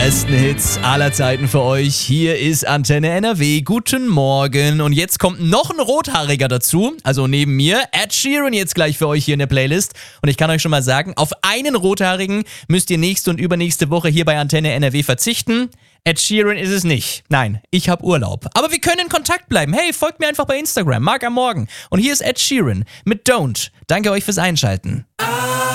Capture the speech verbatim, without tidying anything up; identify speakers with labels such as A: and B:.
A: Besten Hits aller Zeiten für euch. Hier ist Antenne N R W. Guten Morgen. Und jetzt kommt noch ein Rothaariger dazu. Also neben mir. Ed Sheeran jetzt gleich für euch hier in der Playlist. Und ich kann euch schon mal sagen, auf einen Rothaarigen müsst ihr nächste und übernächste Woche hier bei Antenne N R W verzichten. Ed Sheeran ist es nicht. Nein, ich habe Urlaub. Aber wir können in Kontakt bleiben. Hey, folgt mir einfach bei Instagram. Marc am Morgen. Und hier ist Ed Sheeran mit Don't. Danke euch fürs Einschalten.